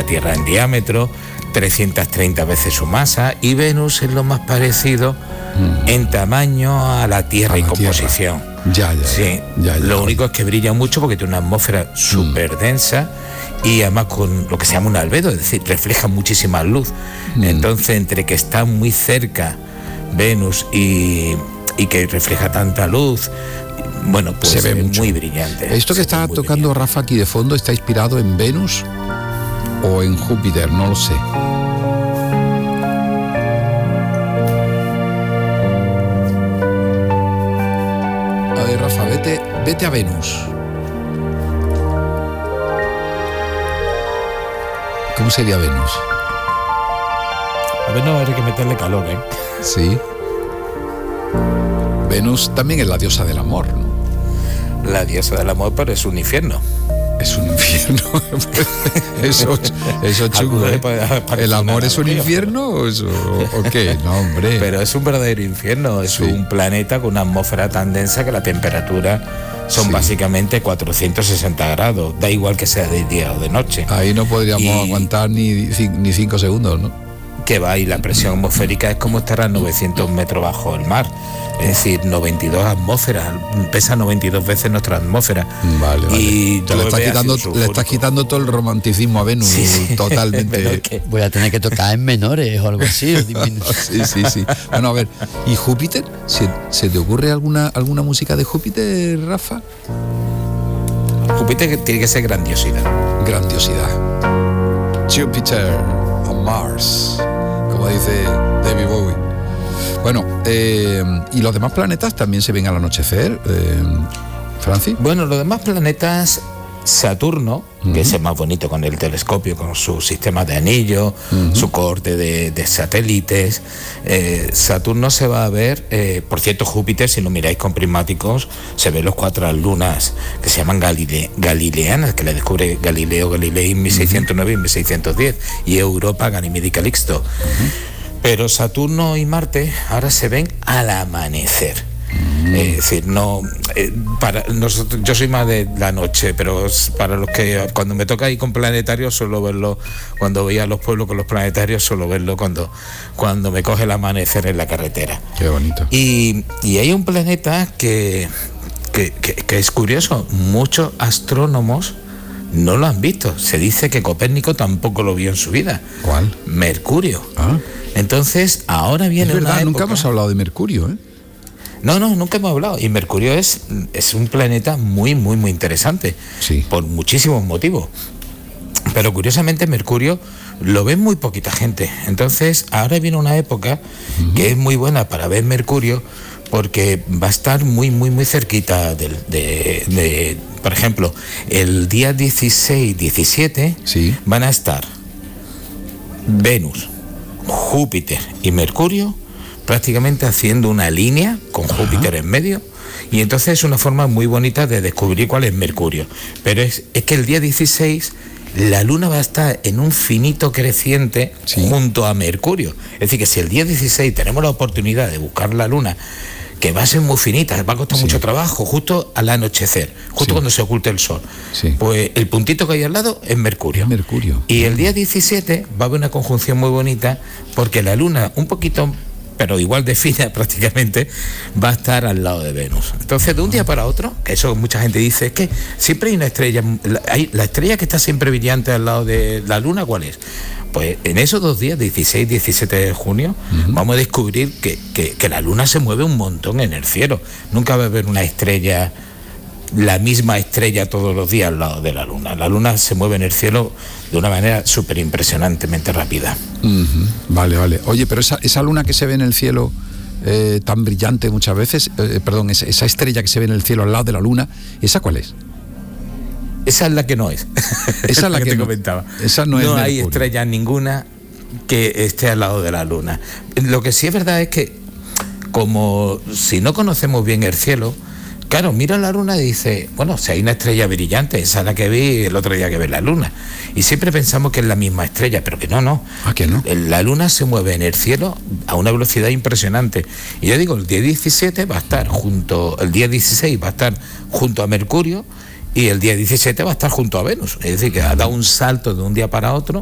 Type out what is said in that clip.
la Tierra en diámetro, 330 veces su masa, y Venus es lo más parecido en tamaño a la Tierra y composición. Lo único es que brilla mucho porque tiene una atmósfera súper densa y además con lo que se llama un albedo, es decir, refleja muchísima luz. Entonces, entre que está muy cerca Venus y que refleja tanta luz, bueno, pues se ve es mucho. Muy brillante. Esto que está tocando brillante. Rafa aquí de fondo, ¿está inspirado en Venus o en Júpiter? No lo sé. A ver, Rafa, vete a Venus. ¿Cómo sería Venus? A Venus hay que meterle calor, ¿eh? Sí. Venus también es la diosa del amor, ¿no? La diosa del amor, pero es un infierno. Es un infierno. eso chungo, ¿eh? ¿El amor es un infierno o qué? No, hombre. Pero es un verdadero infierno. Es un planeta con una atmósfera tan densa que la temperatura son básicamente 460 grados. Da igual que sea de día o de noche. Ahí no podríamos aguantar ni 5 segundos, ¿no? Que va, y la presión atmosférica es como estar a 900 metros bajo el mar. Es decir, 92 atmósferas, pesa 92 veces nuestra atmósfera. Vale. Y te le estás quitando todo el romanticismo a Venus, totalmente. Voy a tener que tocar en menores o algo así. Sí. Bueno, a ver, ¿y Júpiter? ¿Se te ocurre alguna música de Júpiter, Rafa? Júpiter tiene que ser grandiosidad. Júpiter on Mars, como dice David Bowie. Bueno, ¿y los demás planetas también se ven al anochecer, Francis? Bueno, los demás planetas, Saturno, que es el más bonito con el telescopio, con su sistema de anillos, su cohorte de satélites. Saturno se va a ver, por cierto, Júpiter, si lo miráis con prismáticos, se ven los 4 lunas que se llaman galileanas, que le descubre Galileo Galilei en 1609 y en 1610, y Europa, Ganímede y Calixto. Pero Saturno y Marte ahora se ven al amanecer. Es decir, no, para nosotros, yo soy más de la noche, pero para los que cuando me toca ir con planetarios suelo verlo, cuando voy a los pueblos con los planetarios suelo verlo cuando me coge el amanecer en la carretera. Qué bonito. Y hay un planeta que es curioso, muchos astrónomos no lo han visto. Se dice que Copérnico tampoco lo vio en su vida. ¿Cuál? Mercurio. Entonces, ahora viene es verdad, una época... nunca hemos hablado de Mercurio, ¿eh? No, nunca hemos hablado. Y Mercurio es un planeta muy, muy, muy interesante. Sí. Por muchísimos motivos. Pero curiosamente Mercurio lo ve muy poquita gente. Entonces, ahora viene una época que es muy buena para ver Mercurio, porque va a estar muy, muy, muy cerquita de por ejemplo, el día 16, 17 van a estar Venus, Júpiter y Mercurio prácticamente haciendo una línea con Júpiter en medio, y entonces es una forma muy bonita de descubrir cuál es Mercurio. Pero es que el día 16 la Luna va a estar en un finito creciente junto a Mercurio. Es decir, que si el día 16 tenemos la oportunidad de buscar la Luna, que va a ser muy finita, va a costar mucho trabajo, justo al anochecer, justo cuando se oculte el sol. Pues el puntito que hay al lado es Mercurio. Y el día 17 va a haber una conjunción muy bonita, porque la Luna, un poquito, pero igual de fina prácticamente, va a estar al lado de Venus. Entonces, de un día para otro, que eso mucha gente dice, es que siempre hay una estrella, la estrella que está siempre brillante al lado de la Luna, ¿cuál es? Pues en esos 2 días, 16 y 17 de junio, vamos a descubrir que la Luna se mueve un montón en el cielo. Nunca va a haber una estrella, la misma estrella todos los días al lado de la Luna. La Luna se mueve en el cielo de una manera súper impresionantemente rápida. Vale. Oye, pero esa Luna que se ve en el cielo tan brillante muchas veces, esa estrella que se ve en el cielo al lado de la Luna, ¿esa cuál es? Esa es la que no es. Esa es la que te comentaba. Esa no hay estrella ninguna que esté al lado de la Luna. Lo que sí es verdad es que, como si no conocemos bien el cielo, claro, mira la Luna y dice, bueno, si hay una estrella brillante, esa es la que vi el otro día que vi la Luna. Y siempre pensamos que es la misma estrella, pero que no. ¿Que no? La Luna se mueve en el cielo a una velocidad impresionante. Y yo digo, el día 17 va a estar el día 16 va a estar junto a Mercurio, y el día 17 va a estar junto a Venus. Es decir, que ha dado un salto de un día para otro